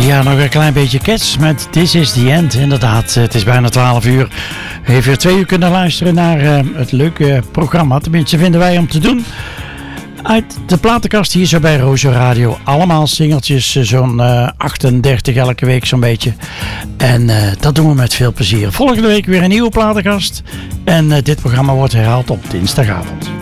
Ja, nog een klein beetje Cats met This is the End. Inderdaad, het is bijna 12 uur. U heeft weer 2 uur kunnen luisteren naar het leuke programma. Tenminste, vinden wij om te doen. Uit de platenkast hier zo bij Rozo Radio. Allemaal singeltjes, zo'n 38 elke week zo'n beetje. En dat doen we met veel plezier. Volgende week weer een nieuwe platenkast. En dit programma wordt herhaald op dinsdagavond.